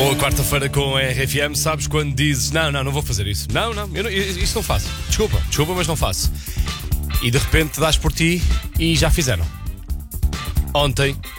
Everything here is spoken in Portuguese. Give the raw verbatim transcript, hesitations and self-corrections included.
Boa quarta-feira com a R F M. Sabes quando dizes, não, não, não vou fazer isso. Não, não, eu não isso não faço. Desculpa, desculpa, mas não faço. E de repente dás por ti e já fizeram. Ontem